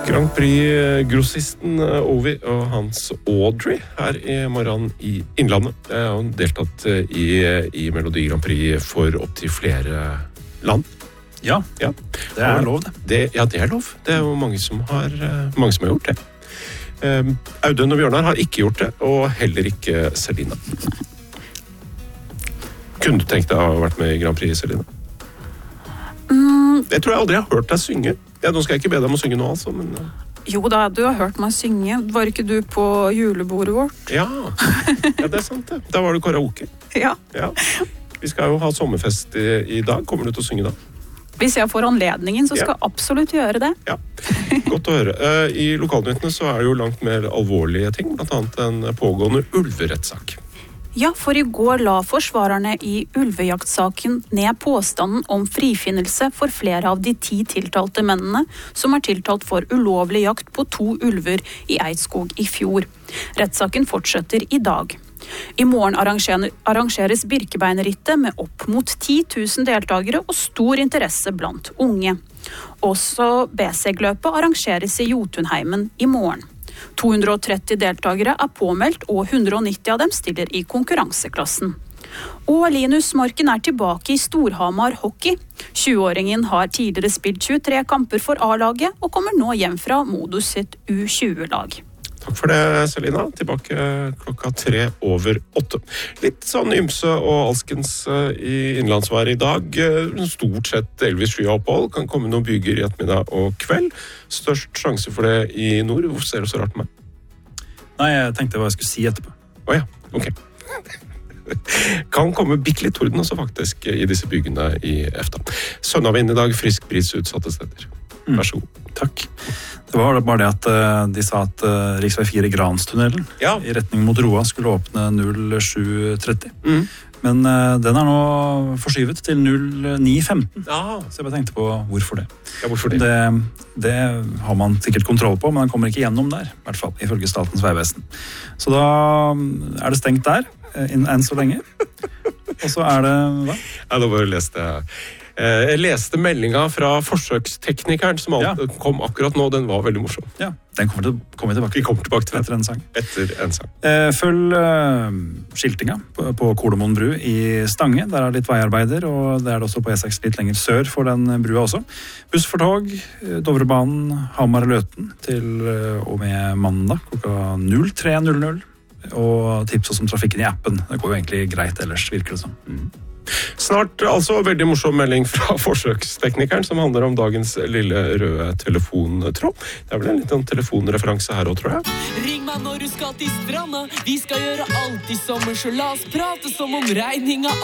Grand Prix-grossisten Ovi og Hans Audrey her I morgen I Innlandet. Jeg har jo deltatt I Melodi Grand Prix for opp til flere land. Ja, det lov det. Det lov. Det jo mange som har gjort det. Audun og Bjørnar har ikke gjort det, og heller ikke Selina. Kunne du tenkt deg å ha vært med I Grand Prix, Selina? Jeg tror jeg aldri har hørt deg synge. Ja, nå skal jeg ikke be deg om å synge nå, altså, men... Jo da, du har hørt meg synge. Var ikke du på julebordet vårt? Ja, det sant det. Da var det karaoke. Ja. Vi skal jo ha sommerfest I dag. Kommer du til å synge da? Hvis jeg får anledningen, så skal jeg absolutt gjøre det. Ja, godt å høre. I lokalnyhetene så det jo langt mer alvorlige ting, blant annet en pågående ulverettssak. Ja, for I går la forsvarerne I ulvejaktsaken ned påstanden om frifinnelse for flere av de 10 tiltalte mennene som tiltalt for ulovlig jakt på 2 ulver I Eidskog I fjor. Rettssaken fortsetter I dag. I morgen arrangeres Birkebeinerrittet med opp mot 10 000 deltagere og stor interesse blant unge. Også B-segløpet arrangeres I Jotunheimen I morgen. 230 deltagere påmeldt, og 190 av dem stiller I konkurranseklassen. Og Linus Morken tilbake I Storhamar hockey. 20-åringen har tidligere spilt 23 kamper for A-laget, og kommer nå hjem fra Modus sitt U20-lag. Takk for det, Selina. Tilbake 7:03. Litt sånn ymse og alskens I innlandsvær I dag. Stort sett delvis skyopphold. Kan komme noen byger I ettermiddag og kveld. Størst sjanse for det I nord. Hvorfor ser du så rart på meg? Nei, jeg tenkte hva jeg skulle si etterpå. Åja, ok. Kan komme bitte litt torden også faktisk I disse bygene I efta. Sønnavind I dag, frisk bris utsatte steder. Vær så god. Takk. Det var bare det at de sa at riksvei 4 Granstunnelen I retning mot Roa skulle åpne 07:30. Men den nå forskyvet til 09:15. Så jeg bare tenkte på hvorfor det. Ja, hvorfor det? Det har man sikkert kontroll på, men den kommer ikke gjennom der, I hvert fall, ifølge Statens vegvesen. Så da det stengt der, enn så lenge. Og så det, hva? Ja, da bare leste jeg leste meldingen fra forsøksteknikeren som kom akkurat nå, den var veldig morsom. Ja, den kommer tilbake. Vi kommer tilbake til etter en sang. Etter en sang. Følg skiltinga på Kolomoen bru I Stange, der litt veiarbeider, og det det også på E6 litt lenger sør for den brua også. Buss for tog, Dovrebanen, Hamar-Løten til og med mandag klokka 03:00. Og tips oss om trafikken I appen. Det går jo egentlig greit ellers, virker det som. Snart altså veldig morsom melding fra forsøksteknikeren som handler om dagens lille røde telefontråd. Det vel en liten telefonreferanse her også, tror jeg. Ring meg når du skal til stranda. Vi skal gjøre alt I sommer, så la oss prate som om regninga